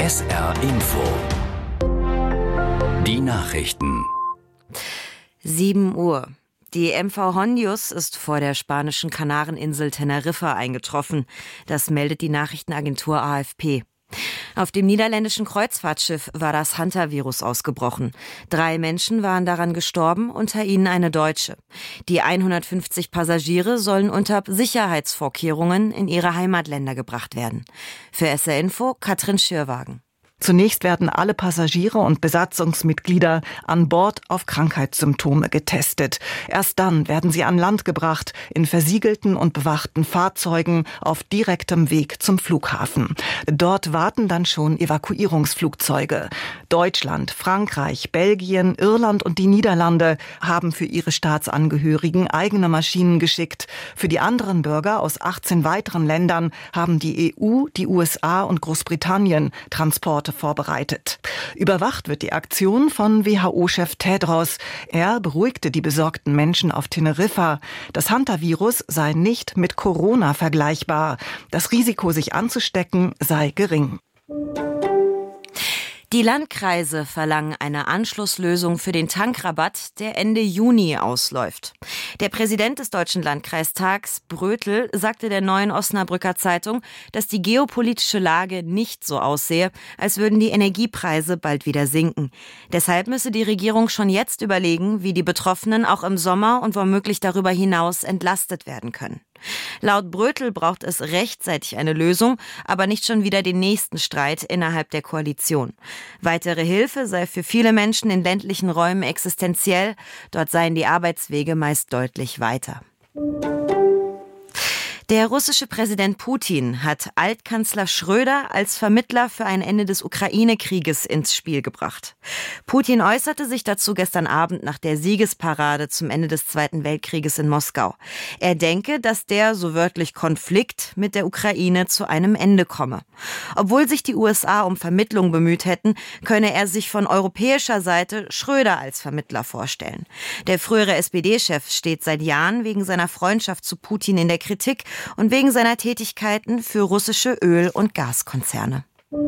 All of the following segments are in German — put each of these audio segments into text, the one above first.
SR Info. Die Nachrichten. 7 Uhr. Die MV Hondius ist vor der spanischen Kanareninsel Teneriffa eingetroffen. Das meldet die Nachrichtenagentur AFP. Auf dem niederländischen Kreuzfahrtschiff war das Hantavirus ausgebrochen. 3 Menschen waren daran gestorben, unter ihnen eine Deutsche. Die 150 Passagiere sollen unter Sicherheitsvorkehrungen in ihre Heimatländer gebracht werden. Für SR Info Katrin Schürwagen. Zunächst werden alle Passagiere und Besatzungsmitglieder an Bord auf Krankheitssymptome getestet. Erst dann werden sie an Land gebracht, in versiegelten und bewachten Fahrzeugen auf direktem Weg zum Flughafen. Dort warten dann schon Evakuierungsflugzeuge. Deutschland, Frankreich, Belgien, Irland und die Niederlande haben für ihre Staatsangehörigen eigene Maschinen geschickt. Für die anderen Bürger aus 18 weiteren Ländern haben die EU, die USA und Großbritannien Transporte vorbereitet. Überwacht wird die Aktion von WHO-Chef Tedros. Er beruhigte die besorgten Menschen auf Teneriffa. Das Hantavirus sei nicht mit Corona vergleichbar. Das Risiko, sich anzustecken, sei gering. Die Landkreise verlangen eine Anschlusslösung für den Tankrabatt, der Ende Juni ausläuft. Der Präsident des Deutschen Landkreistags, Brötel, sagte der Neuen Osnabrücker Zeitung, dass die geopolitische Lage nicht so aussehe, als würden die Energiepreise bald wieder sinken. Deshalb müsse die Regierung schon jetzt überlegen, wie die Betroffenen auch im Sommer und womöglich darüber hinaus entlastet werden können. Laut Brötel braucht es rechtzeitig eine Lösung, aber nicht schon wieder den nächsten Streit innerhalb der Koalition. Weitere Hilfe sei für viele Menschen in ländlichen Räumen existenziell. Dort seien die Arbeitswege meist deutlich weiter. Der russische Präsident Putin hat Altkanzler Schröder als Vermittler für ein Ende des Ukraine-Krieges ins Spiel gebracht. Putin äußerte sich dazu gestern Abend nach der Siegesparade zum Ende des Zweiten Weltkrieges in Moskau. Er denke, dass der, so wörtlich, Konflikt mit der Ukraine zu einem Ende komme. Obwohl sich die USA um Vermittlung bemüht hätten, könne er sich von europäischer Seite Schröder als Vermittler vorstellen. Der frühere SPD-Chef steht seit Jahren wegen seiner Freundschaft zu Putin in der Kritik und wegen seiner Tätigkeiten für russische Öl- und Gaskonzerne.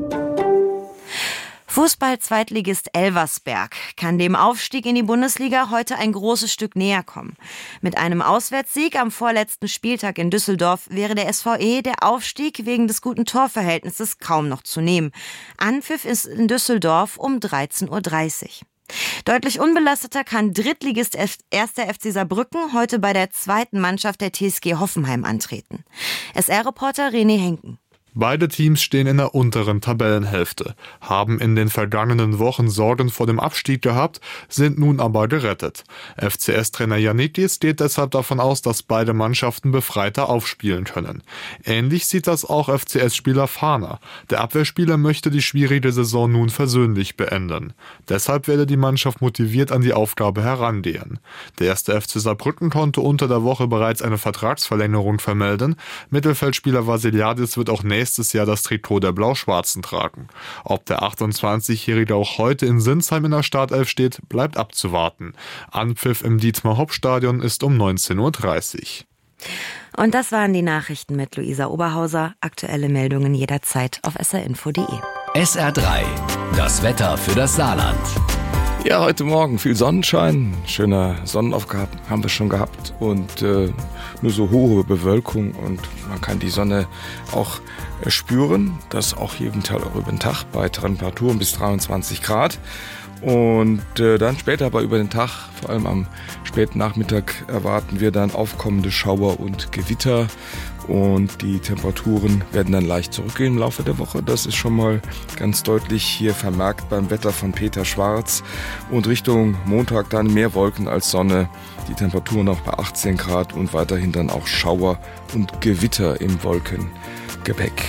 Fußball-Zweitligist Elversberg kann dem Aufstieg in die Bundesliga heute ein großes Stück näher kommen. Mit einem Auswärtssieg am vorletzten Spieltag in Düsseldorf wäre der SVE der Aufstieg wegen des guten Torverhältnisses kaum noch zu nehmen. Anpfiff ist in Düsseldorf um 13:30 Uhr. Deutlich unbelasteter kann Drittligist 1. FC Saarbrücken heute bei der zweiten Mannschaft der TSG Hoffenheim antreten. SR-Reporter René Henken. Beide Teams stehen in der unteren Tabellenhälfte, haben in den vergangenen Wochen Sorgen vor dem Abstieg gehabt, sind nun aber gerettet. FCS-Trainer Jannikis geht deshalb davon aus, dass beide Mannschaften befreiter aufspielen können. Ähnlich sieht das auch FCS-Spieler Fahner. Der Abwehrspieler möchte die schwierige Saison nun versöhnlich beenden. Deshalb werde die Mannschaft motiviert an die Aufgabe herangehen. Der 1. FC Saarbrücken konnte unter der Woche bereits eine Vertragsverlängerung vermelden. Mittelfeldspieler Vasiliadis wird auch nächstes Jahr das Trikot der Blau-Schwarzen tragen. Ob der 28-Jährige auch heute in Sinsheim in der Startelf steht, bleibt abzuwarten. Anpfiff im Dietmar-Hopp-Stadion ist um 19:30 Uhr. Und das waren die Nachrichten mit Luisa Oberhauser. Aktuelle Meldungen jederzeit auf srinfo.de. SR3, das Wetter für das Saarland. Ja, heute Morgen viel Sonnenschein, schöner Sonnenaufgang haben wir schon gehabt und nur so hohe Bewölkung und man kann die Sonne auch spüren, das auch jeden Tag auch über den Tag bei Temperaturen bis 23 Grad. Und dann später aber über den Tag, vor allem am späten Nachmittag, erwarten wir dann aufkommende Schauer und Gewitter. Und die Temperaturen werden dann leicht zurückgehen im Laufe der Woche. Das ist schon mal ganz deutlich hier vermerkt beim Wetter von Peter Schwarz. Und Richtung Montag dann mehr Wolken als Sonne. Die Temperaturen auch bei 18 Grad und weiterhin dann auch Schauer und Gewitter im Wolkengepäck.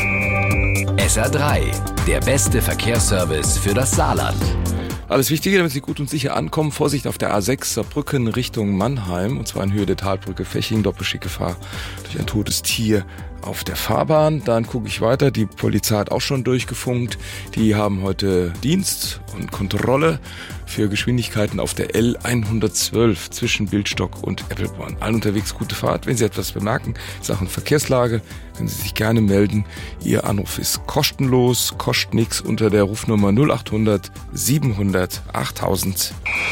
SR3, der beste Verkehrsservice für das Saarland. Alles Wichtige, damit Sie gut und sicher ankommen. Vorsicht auf der A6 Saarbrücken Richtung Mannheim, und zwar in Höhe der Talbrücke Feching. Doppelstickgefahr durch ein totes Tier auf der Fahrbahn. Dann gucke ich weiter. Die Polizei hat auch schon durchgefunkt. Die haben heute Dienst und Kontrolle für Geschwindigkeiten auf der L112 zwischen Bildstock und Eppelborn. Allen unterwegs gute Fahrt. Wenn Sie etwas bemerken, Sachen Verkehrslage, können Sie sich gerne melden. Ihr Anruf ist kostenlos, kostet nichts unter der Rufnummer 0800 700 8000.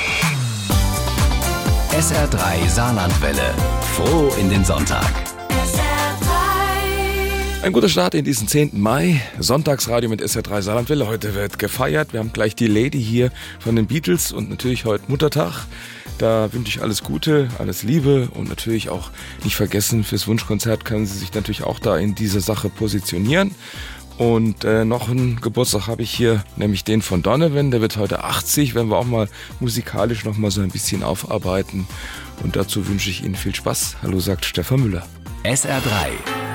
SR3 Saarlandwelle. Froh in den Sonntag. Ein guter Start in diesen 10. Mai. Sonntagsradio mit SR3 Saarlandwelle. Heute wird gefeiert. Wir haben gleich die Lady hier von den Beatles und natürlich heute Muttertag. Da wünsche ich alles Gute, alles Liebe und natürlich auch nicht vergessen, fürs Wunschkonzert können Sie sich natürlich auch da in dieser Sache positionieren. Und noch einen Geburtstag habe ich hier, nämlich den von Donovan. Der wird heute 80, werden wir auch mal musikalisch noch mal so ein bisschen aufarbeiten. Und dazu wünsche ich Ihnen viel Spaß. Hallo, sagt Stefan Müller. SR3